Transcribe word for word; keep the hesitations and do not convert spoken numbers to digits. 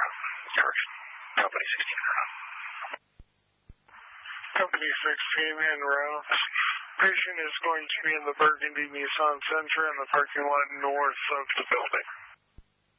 Search. Company sixteen en route. Company sixteen en route. Patient is going to be in the Burgundy Nissan Sentra in the parking lot north of the building.